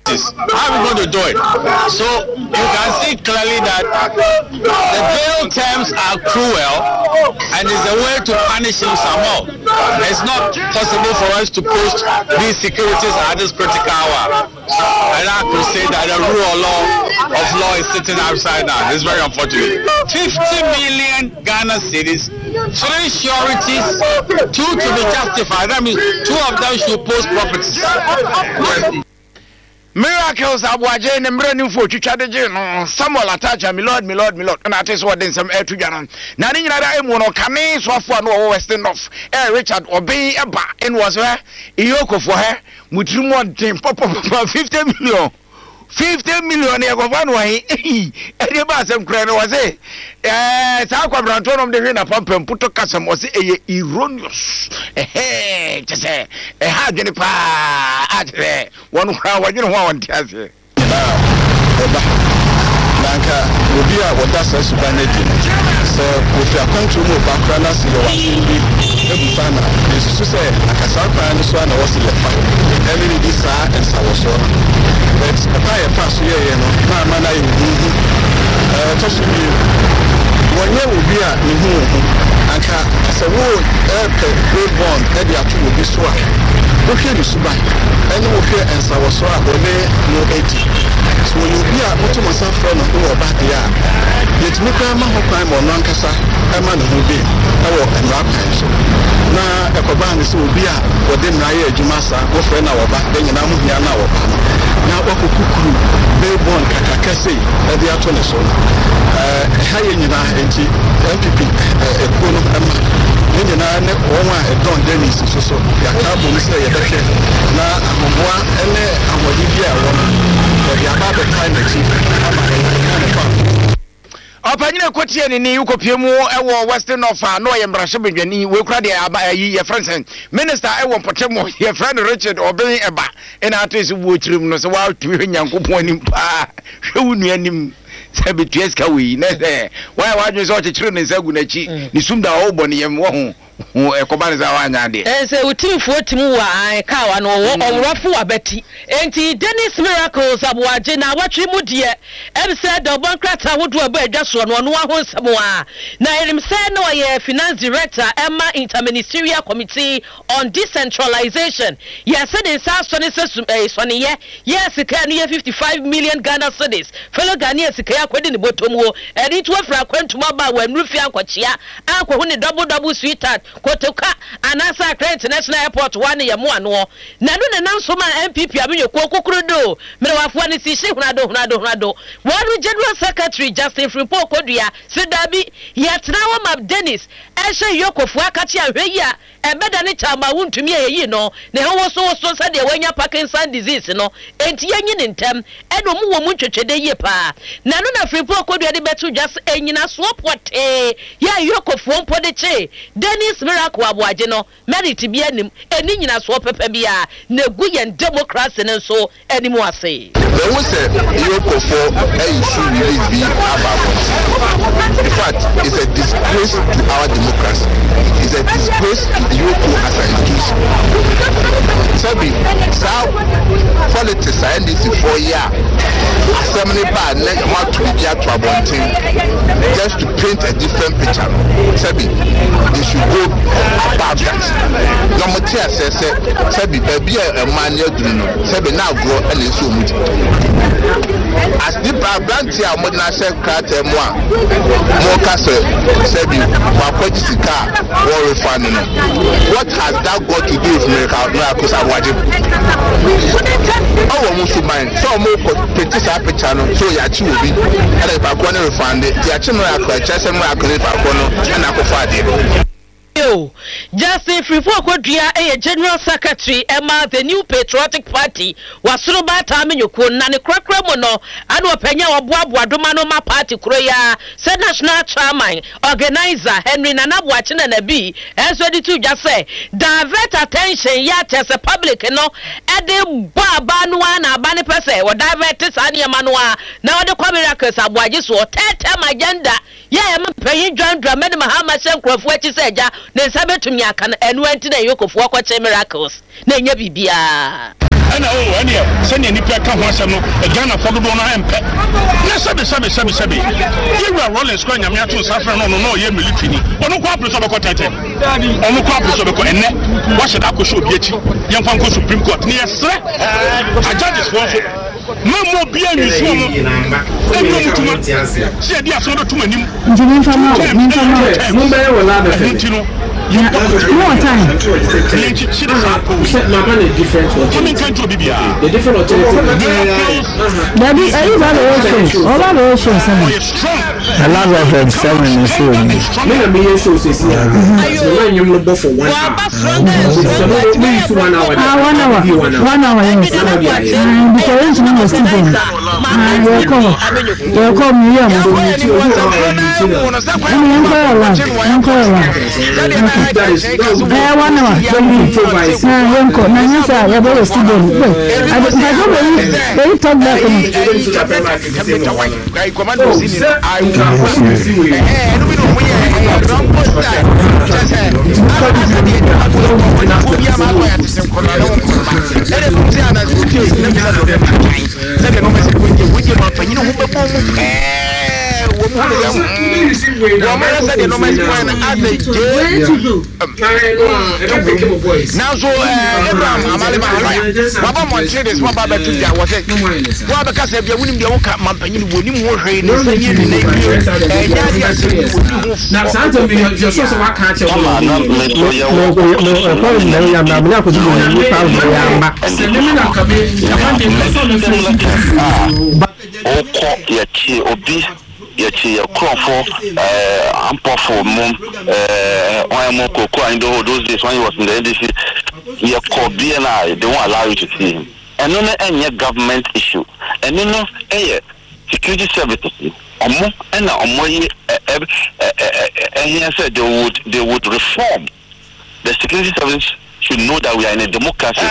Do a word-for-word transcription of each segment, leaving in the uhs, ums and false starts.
securities. How are we going to do it? So you can see clearly that the bail terms are cruel and it's a way to punish him some more. It's not possible for us to post these securities at this critical hour. And I could say that the rule of law, of law is sitting upside down. It's very unfortunate. fifty million Ghana cedis, three sureties, two to be justified. That means two of them should post properties. Yes. Miracles Abuaje and Brandon for Chichadej, Samuel Atacha, my lord, my lord, my lord, and I tell what then some air to Janan. Nani I mono Kane, Swafan or Western of Air Richard Obey a bar and was where Ioko for her, Mutrumon Tim Papa fifty million. fifty million go one way and you buy some credit was it eh Sakwa Branton of the Rena Pump and put a custom was erroneous eh just say a hard pa at one hour you know one tells you Nanka Rubia what does us vanity so if you are going to move back and see your Ebufana is to say Akasaka and Swan was the every this and Sawaso. But a tire pass here, you know, my man, I will just be one year will be a new and as a word, great bond, Eddie Atu will be swag. Look here, Subai, and look here, and Sawaso, no eighty. So when you be a bottom of some friend who are back there, yet me crime of crime or Nankasa, a man who be a walk and rap hands. Now, a Coban is will be a or then Naya Jumasa, go for an hour back, then you know, now. Now, what could you be born Kakakasi at the Atoneson? Hayana and M P P, a Kuno Emma, Indiana, Oma, and Don Dennis, so Yakabu, Mister Yabeke, now Amwa, and Amodia, or the about the time that she Opanyina kwoti ani ni ukopiem ewo Western of no yembrashe bedwani we kura de aba yi ye friend minister ewo potemo ye friend Richard Obey eba ina atisi wo chirim no so wa tuwe nyankopon ni pa hwe wunu anim se betues ka wi na se wa wa dwe so chichiri ne sagu na chi ni sumda obo ne yem wo ho ekobane za wanya de ense utimfo timu wa an ka wa no wo owrofo abati enti Dennis Miracles Abuaje na watwe mu de em se do bonkrata wodo aba adwaso no no ho nsemo a na elim se no ye finance director Emma Interministerial Committee on Decentralization yes the south sone sesum eh sone ye yes ka no ye fifty-five million Ghana cedis fellow Ghanaians ka yakwedi ne botom ho eri to afra kwantuma ba wa nrufi akwachia akwo ne double double sweetheart Kotoka anasa Accra International Airport one ye mo ano na no na nanso ma M P P amenyo kokokrodo mere wafo ne si hye hunado hunado hunado one General Secretary Justin Frimpong Kodua sedabi yetna wa Mab Dennis ehye yokofu akachi ahwe yi a ebeda ne chama wuntumi eyi no ne ho so so se de wanya Parkinson disease no enti yenyi ne ntem eno mu wo mu twetwede yi pa na no na Frimpong Kodua de betu just enyina so pote ya yokofu mpode che Dennis Miracle Abuaje no merit bi anim eni nyina so pepe bia na gu yen democracy ne so animu ase the one say yokofo e should really be about in fact it's a disgrace to our democracy it's a disgrace to Yoko as an institution sabi sa politics and this for year assembly bar na ma to be at Abontin just to paint a different picture sabi they should go about that no matter say say sabi baby a man you do no sabi na go and so much as the brand here modern say crat mo a mo ka say sabi wa kwaji sika war refund no what has that got to do with Miracles Abuaje oh mo so mind so mo ko petit sa picture no so ya chi obi and if I go na refund ya chi no akwa cha se mo akwa if I go no and akofa ade Justin Frimpong Kodua a General Secretary Emma the New Patriotic Party wasoro ba ta amenyoko na ne krakra mo no anu opanya oboaboa doma no ma party kroya se national chairman organizer Henry Nanabuachi na nabi enso di tu just say divert attention ya to the public no e de baba no na aba ne pese wo divert sane ma no a na wo de kwa Miracles Abuaje so tetem agenda ya ya mpanyi dwan dwa mede mahama senkrofo achi se eja ne sabetum aka enu anti na yokofo akwache Miracles na enya bibia ana o ɛne sɛnea nipa ka ho asɛm no Ghana fo dodo no ɛmpɛ na sɛbe sɛbe sɛbe sɛbe yɛwura Rollins kɔ nyame ato nsafrɛ no no na ɔyɛ military ɔno kɔ apre sɛ bɛkɔ tɛtɛ ɔno kɔ apre sɛ bɛkɔ ɛnɛ wahyɛ da akɔhyɛ obi akyi yɛmfa nkɔ Supreme Court ne yɛserɛ a judges fo so Mamo bien nyusuo mo. Eno mutuma. Si edi aso do tuma nim. Ntini nfa mo, nfa mo. Mo be wala be fe. Ntino. No time. Yenchi chiri sa ko. Mama na different what. Come can to bibia. The different alternative. Daddy, are you bad or show? All bad or show seven. The last of them seven is so. Me na me show say see. So na nyum no bo for one hour. So no me use one hour. Ah, one hour. One hour. Because you know Stephen. Ah, you come. You come here. I'm going to that is eh one hour we improvise na yenko na nyasa ya bo student I don't really they talk that in I command you see I can see we eh no be no we eh don't post that just eh obi ama ko ya tse kono na won ko ba ele ko ti ana so ti o na bi sa do dem kan se be no me se ko je wo je ma panyi no ho be ko mu eh wo mu ho ya wo ma ya sa de no me se ko na ade je now so Abraham Amaliba Baba Montreal this one Baba to dia was it wa be ka se bia wunim dia wo ka mampanyi wo nim ho hwe ne se yi ne eh ya dia se na santo mi yo so so wa ka che wo no no no no ya na me ko du ni pa ya ma se me na ka be ya ma de so no so o ko ya chi obi yeti Crawford uh ampofo mum uh one more koko and those days when he was in the N D C ye ko B N I they won't allow you to see him and no any government issue and no eh security services omo and omo eh said they would they would reform the security service should know that we are in a democracy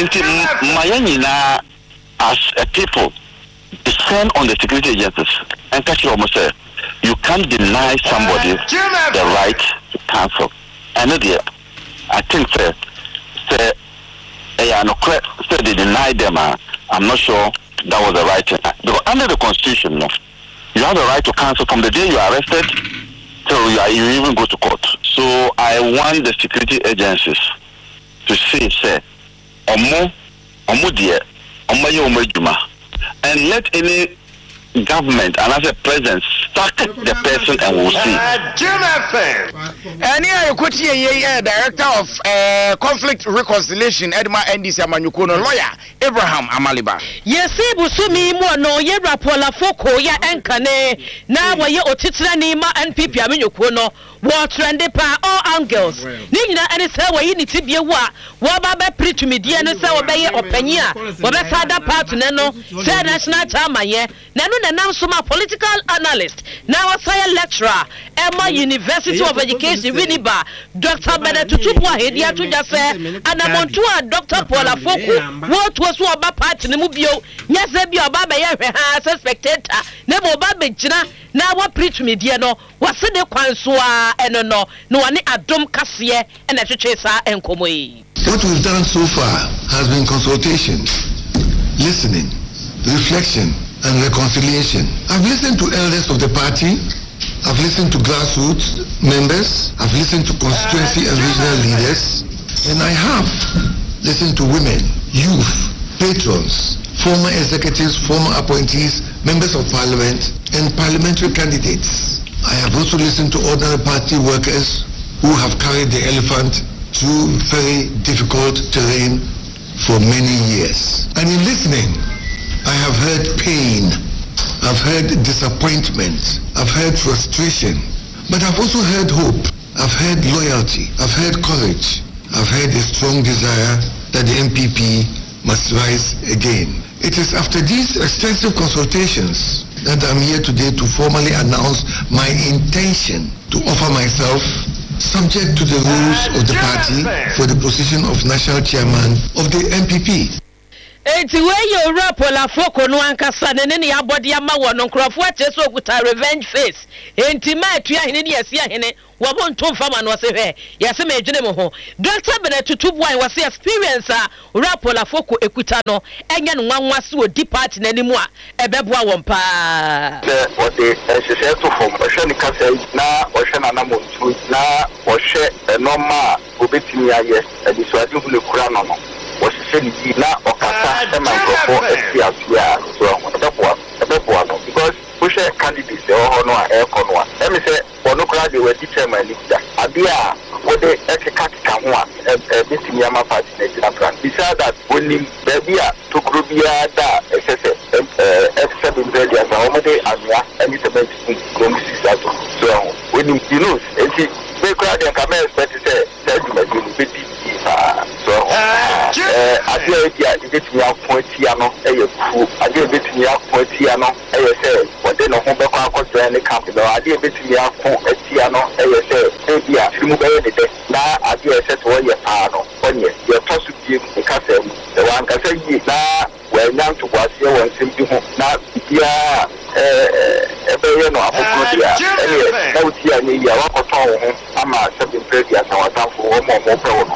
uh, as a people depend on the security agencies and catch you almost say you can't deny somebody the right to cancel. And I think say say yeah no say they deny them uh, I'm not sure that was the right thing. Because under the constitution no, you have the right to cancel from the day you are arrested till you, are, you even go to court. So I want the security agencies to say say omo omo dear omo ye omo juma and let any government and as a president sack the person and we'll see. And here you could see a director of uh, conflict reconciliation, Edma Ndisi Amanyukono, lawyer Abraham Amaliba. Yes, Busumi mo no ye rapola foko ya enkane na wa ye otitra ni ma N P P Amanyukono wa trende pa all angles. Ni nyina ene se wa yi ni tibie wo a wo ba ba preach media no se wo be ye opanyi a wo be sada part ne no se national chairman ye na no na nam so ma political analyst na wa say lecturer Emma University of Education Winneba Doctor Benetutu Ahedi atuja se anamontu a Doctor Paul Afoku wo to so oba part ne mu bio nya se bi oba be ye hwe ha as spectator na mo ba be gina na wa preach media no wa se de kwanso a eno no no wane adom kase e na twetwe sa enkomo yi. What we've done so far has been consultation, listening, reflection and reconciliation. I've listened to elders of the party, I've listened to grassroots members, I've listened to constituency and regional leaders, and I have listened to women, youth, patrons, former executives, former appointees, members of parliament, and parliamentary candidates. I have also listened to ordinary party workers who have carried the elephant through very difficult terrain for many years. And in listening, I have heard pain, I've heard disappointment, I've heard frustration, but I've also heard hope, I've heard loyalty, I've heard courage, I've heard a strong desire that the N P P must rise again. It is after these extensive consultations that I'm here today to formally announce my intention to offer myself, subject to the rules of the party, for the position of national chairman of the N P P. enti we ye rap la foko no ankasa ne ne ya body ama wo no nkrofo ache so okuta revenge face enti ma atua hene ne yesi ahene wo bo nto fama no se hwe yesi ma edwene mo ho Doctor Bernard Tutubuan was experience a rap la foko ekuta no enye no nwanwa se odi party nanimu a ebeboa won pa the what the essential to form ocean kasa na ocean anamontu na ohwe enoma obetimi aye edisuade hu le kura no no was na okasa e mangrofo esi asia so ebeboa ebeboa no because push candidates e ho no a e ko no a e me say ono kura de we determine leader abia wo de ekeka ka ho a e betimi ama party na jina plan beside that only baby a tokro bia da esese e seven hundred years a wo de anwa any seventy from six so when you know enti we kura de ka me expect say that you be beti so eh adia dia betimi appointi ano e ye ku adia betimi appointi ano e ye say what they no ho be kwa akọ ne camp no adia betimi akọ etia no e ye say e dia trimu be de de na adia say to ye pa no onye ye tosu bi e ka say e wan ka say yi na we nyam to kwase won sim bi ho na bia eh e be ye no afọ dia e na uti ani ya wakoto ho ama seven previous na watamfo wo mo mo pe wo.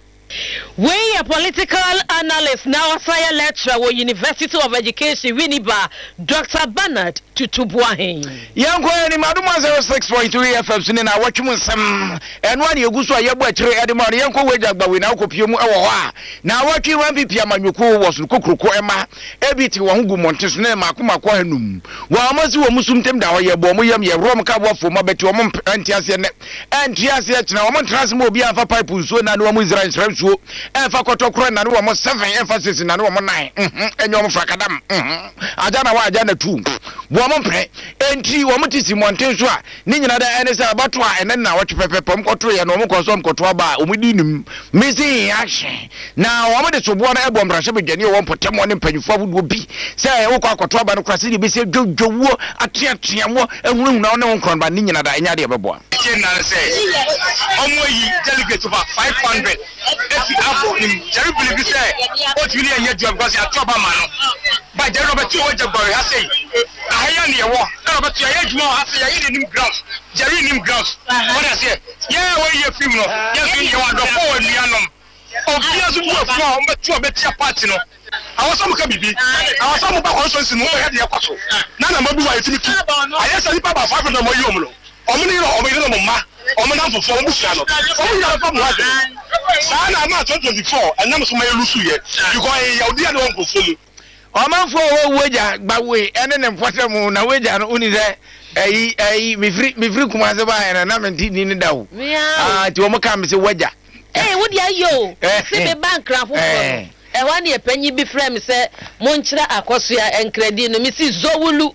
We a political analyst now science lecturer at University of Education Winneba Doctor Bernard Tutubuan. Young ni maduma zero six point three F M sini na watchmu sam and one yegusu ayebo akire edemon yanko weja gba we na okopie mu ewo ho a na watwi one P P amanyoko wo so kokroko ema ebiti wo hugu montes na makoma kwa hanum wa amasi wo musumtem da ho ye bo mo yam ye rom ka bo fo mabeti wo mo antiase ne antiase kina wo mo transmo obi afa pipe so na no mo Israel so efa kotokro na no mo seven emphasis na no mo nine mhm enyo mo frakadam mhm aja na wa aja na two bo mo pre enti wo mo tisi monten so a ni nyina da ene sa abato a ene na wo twepepepom kotro ye no mo koso mo kotro ba o mo di nim missing action na wo mo de so bo na ebo mbrahye bedwane wo potem wo ne mpanyufo abudo bi se wo kwa kotro ba no krase de bi se dwodwo atiatiamo ehunu na wo ne wo nkron ba ni nyina da enya de ebebo na say omo yi delegate over five hundred if you have him Jerry believe say what you need here job because you are man no but Jerry Robert you what job I say ahaya ne wo Robert you are juma I say you nim ground Jerry nim ground what I say yeah we you film no yes you want do for nuanom obia so go for o betu obetia party no awoso mo ka bibi awoso mo ba constituency no head ya kwaso na na mabu wa yetimi tu ayesa ni baba five hundred mo yi omlo omni ro omni ro mo ma omna fofo mo busia no omni ya fa mo ha sa na ma twenty twenty-four enam so ma yelusu ye because ya odi ade won fofo mu omanfo wo weja gbawe ene ne mfotem na weja no uni ze eyi eyi mi free mi free kuma ze ba ene na menti ni ni dawo ah ti o mo ka me se weja eh wo dia yo se be bank ra fofo e wa ne panyi bi frɛ me sɛ monkyerɛ akoso ya enkredi no mi si zowulu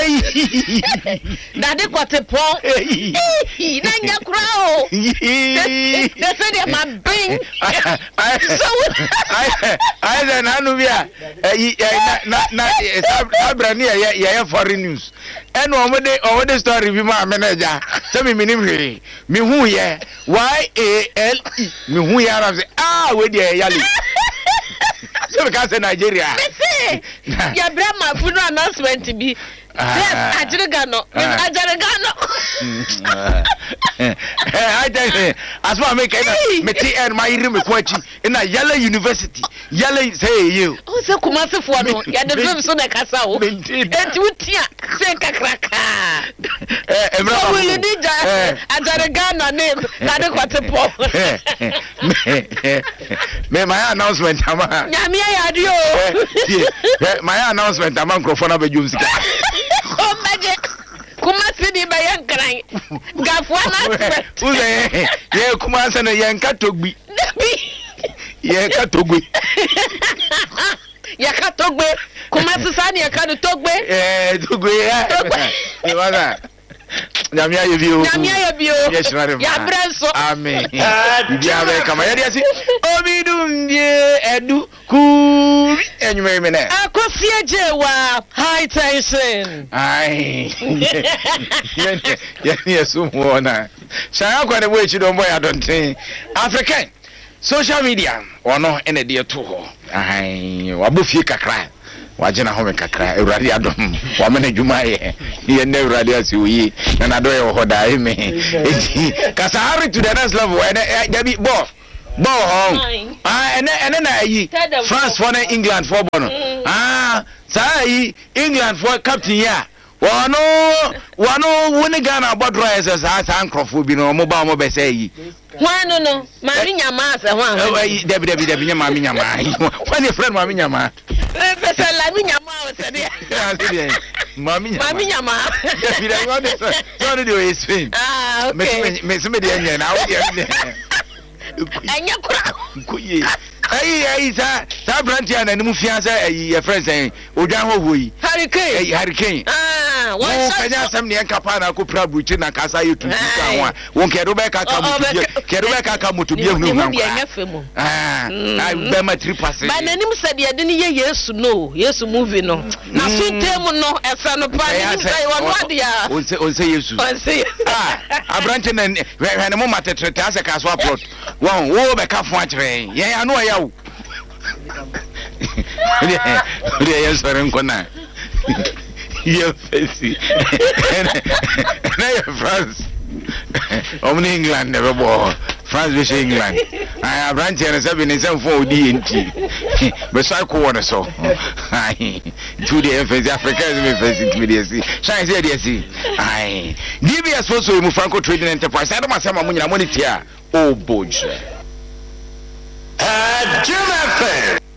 na de kote pon na nya kura o de se de ma bring zowulu ai da na no bia na na sabra ni ya ya foreign news eno omode omode story bi ma manager se mi minim hwe mi hu ye y a l e mi hu ya ra se ah we de yali so because Nigeria ya brama funo announcement bi yes ajirigano ajirigano eh I tell you as well make me T N my rim kwachi in a Yale University Yale say you o se kumase fo no ya de do so na kasa o enti utia se kakraka eh emra so will ni ja ajirigano name na de kwate po me my announcement ama nyame ya dio my announcement ama microphone abejum sika o maje kumasi ni bayan kran gafwa na uze ye kumasa na yanka togbi ye ka togbi ya ka togbe kumasi sani ya ka togbe eh togbe ya e wala nyamia yebio nyamia yebio ya branso amen bia be kama ya diasi obidundie edu ku enyume mene akosie jewa high tension ai ya ni esumu ona shaya kwa ne we chido mbo ya donten African social media ono ene de to ho ai wabufie kakra wagena home kakra Ewurade adom wa mena dwuma ye ye na Ewurade asiwi na na do ye ho da eme enti kasahari to the next level and dabi bo bo ho ah ene ene na yi France for England for bono ah sai England for captain ya wano wano woni Ghana bodro ese sa sa nkrofo bi no mo ba mo be say yi wano no mami nyama asa hwan eh debi debi debi nyama mi nyama wani friend mami nyama pesa la mi nyama o se de mami nyama mami nyama debi debi wani so no dey Spain ah okay me me me dey nya na wo dey anya kura kuyi ai ai sa sa branch ya na nimu fiansa ai ya friends ai odwan hoho yi hurricane ai hurricane ah one shot kanya sam ne yanka pa na ko pra buchi na kasa yetu ka ho a won ke do be ka ka mutu ke do be ka ka mutu bi ehunu na ah ai be ma three percent ba na nim se de de ne ye Yesu no Yesu movie no na so tem no esa no pa ni say won wadia on say on say Yesu on say ah abranche na hwe mo matetrete ase ka so upload won wo be ka fo a kire ye anu ya wo Dia ya soreng kona. Ya fesi. Na ya France. Omni England never bo. France be England. I branch and seven in some for D N T. But so ko wona so. Ai. To the F Africa is me face immediately. Shine say dey see. Ai. Give us sponsor mu Franco Trading Enterprise. I don't masema mu nyina money tia. Oh boy. Uh, Jim F M.